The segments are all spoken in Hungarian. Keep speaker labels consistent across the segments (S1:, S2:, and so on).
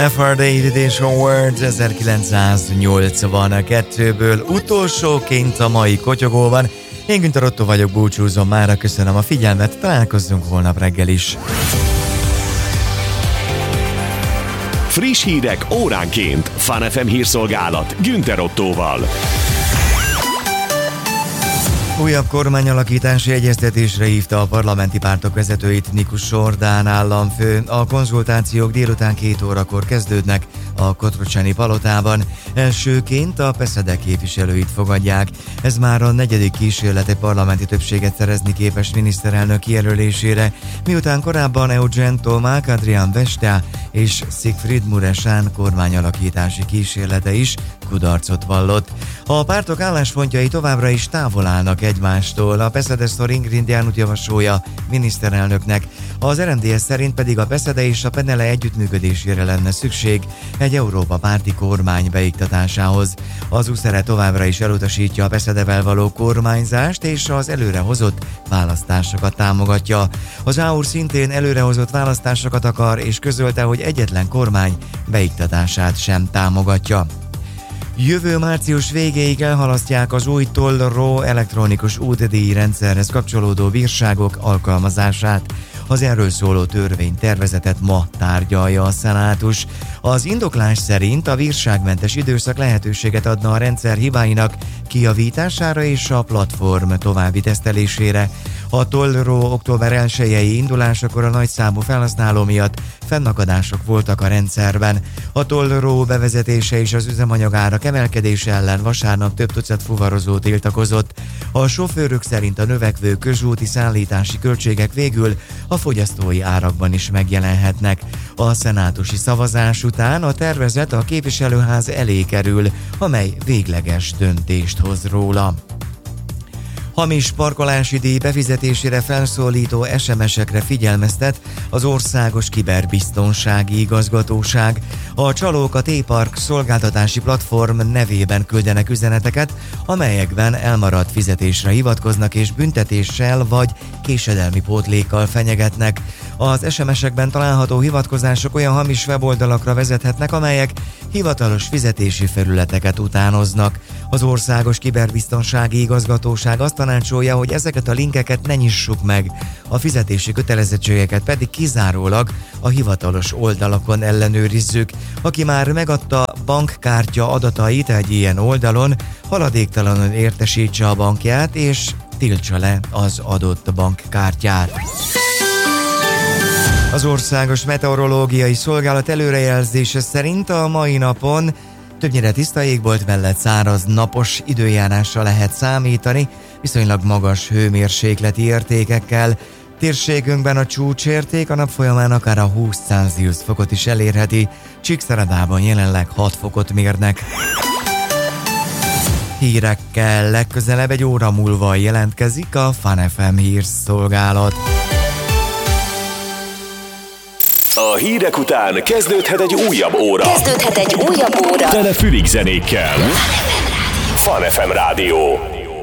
S1: F.R. David és Words 1982-ből utolsóként a mai kotyogóban. Én Günther Otto vagyok, búcsúzom mára, köszönöm a figyelmet, találkozzunk holnap reggel is.
S2: Friss hírek óránként. Fun FM hírszolgálat Günther Ottóval.
S1: Újabb kormányalakítási egyeztetésre hívta a parlamenti pártok vezetőit Nikus Sordán államfő. A konzultációk délután 2 órakor kezdődnek a Kotrocsáni palotában. Elsőként a PESZEDE képviselőit fogadják. Ez már a 4. kísérlet parlamenti többséget szerezni képes miniszterelnök jelölésére, miután korábban Eugen Tomák, Adrian Vestea és Siegfried Mureșan kormányalakítási kísérlete is kudarcot vallott. A pártok álláspontjai továbbra is távol állnak egymástól. A PESZEDE Sorin Grindeanut javasolja miniszterelnöknek, az RMDSZ szerint pedig a PESZEDE és a PNL együttműködésére lenne szükség egy Európa párti kormány beiktatásához. Az USZERE továbbra is elutasítja a PESZEDE-vel való kormányzást és az előrehozott választásokat támogatja. Az AUR szintén előrehozott választásokat akar és közölte, hogy egyetlen kormány beiktatását sem támogatja. Jövő március végéig elhalasztják az új Toll-Ro elektronikus útdíj rendszerhez kapcsolódó bírságok alkalmazását. Az erről szóló törvénytervezetet ma tárgyalja a szenátus. Az indoklás szerint a bírságmentes időszak lehetőséget adna a rendszer hibáinak kijavítására és a platform további tesztelésére. A Toll-Ro október 1-i indulásakor a nagyszámú felhasználó miatt fennakadások voltak a rendszerben. A Toll-Ro bevezetése és az üzemanyagárak emelkedése ellen vasárnap több tucat fuvarozó tiltakozott. A sofőrök szerint a növekvő közúti szállítási költségek végül a fogyasztói árakban is megjelenhetnek. A szenátusi szavazás után a tervezet a képviselőház elé kerül, amely végleges döntést hoz róla. Hamis parkolási díj befizetésére felszólító SMS-ekre figyelmeztet az Országos Kiberbiztonsági Igazgatóság. A csalók a T-Park szolgáltatási platform nevében küldenek üzeneteket, amelyekben elmaradt fizetésre hivatkoznak és büntetéssel vagy késedelmi pótlékkal fenyegetnek. Az SMS-ekben található hivatkozások olyan hamis weboldalakra vezethetnek, amelyek hivatalos fizetési felületeket utánoznak. Az Országos Kiberbiztonsági Igazgatóság azt tanácsolja, hogy ezeket a linkeket ne nyissuk meg, a fizetési kötelezettségeket pedig kizárólag a hivatalos oldalakon ellenőrizzük. Aki már megadta bankkártya adatait egy ilyen oldalon, haladéktalanul értesítse a bankját és tiltsa le az adott bankkártyát. Az Országos Meteorológiai Szolgálat előrejelzése szerint a mai napon többnyire tiszta égbolt mellett száraz, napos időjárásra lehet számítani, viszonylag magas hőmérsékleti értékekkel. Térségünkben a csúcsérték a nap folyamán akár a 20 Celsius fokot is elérheti, Csíkszeredában jelenleg 6 fokot mérnek. Hírekkel legközelebb egy óra múlva jelentkezik a Fun FM hírszolgálat.
S2: A hírek után kezdődhet egy újabb óra.
S3: Tele fülig zenékkel.
S2: Fun FM Rádió.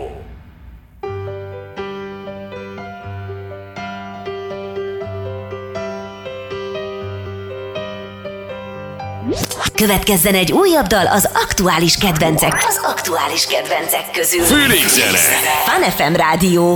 S3: Következzen egy újabb dal az aktuális kedvencek közül.
S2: Fülig zene.
S3: Fun FM Rádió.